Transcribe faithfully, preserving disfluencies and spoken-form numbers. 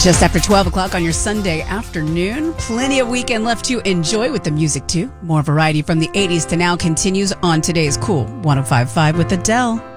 Just after twelve o'clock on your Sunday afternoon. Plenty of weekend left to enjoy with the music, too. More variety from the eighties to now continues on today's Cool one oh five point five with Adele.